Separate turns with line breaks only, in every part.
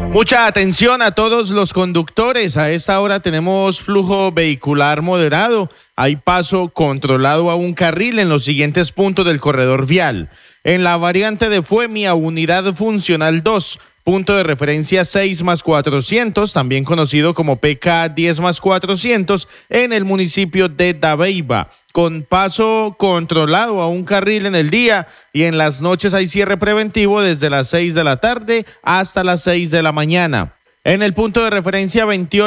Mucha atención a todos los conductores. A esta hora tenemos flujo vehicular moderado. Hay paso controlado a un carril en los siguientes puntos del corredor vial. En la variante de Fuemia, unidad funcional 2, punto de referencia 6+400, también conocido como PK 10+400, en el municipio de Dabeiba, con paso controlado a un carril en el día, y en las noches hay cierre preventivo desde las 6 de la tarde hasta las 6 de la mañana. En el punto de referencia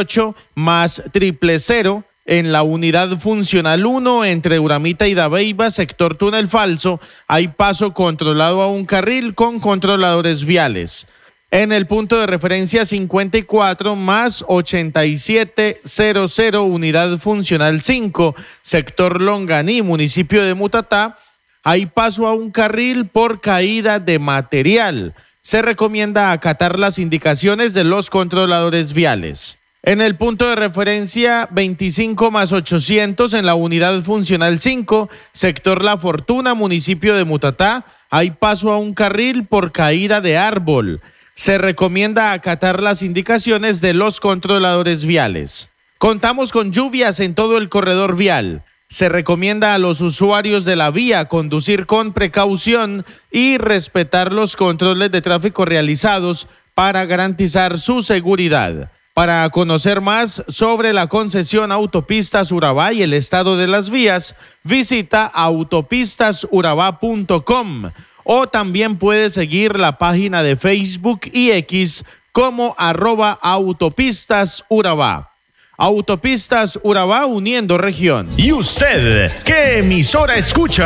28+000, en la unidad funcional 1 entre Uramita y Dabeiba, sector Túnel Falso, hay paso controlado a un carril con controladores viales. En el punto de referencia 54+8700, unidad funcional 5, sector Longaní, municipio de Mutatá, hay paso a un carril por caída de material. Se recomienda acatar las indicaciones de los controladores viales. En el punto de referencia 25+800, en la unidad funcional 5, sector La Fortuna, municipio de Mutatá, hay paso a un carril por caída de árbol. Se recomienda acatar las indicaciones de los controladores viales. Contamos con lluvias en todo el corredor vial. Se recomienda a los usuarios de la vía conducir con precaución y respetar los controles de tráfico realizados para garantizar su seguridad. Para conocer más sobre la concesión Autopistas Urabá y el estado de las vías, visita autopistasurabá.com. O también puede seguir la página de Facebook y X como @Autopistas Urabá. Autopistas Urabá, uniendo región.
¿Y usted qué emisora escucha?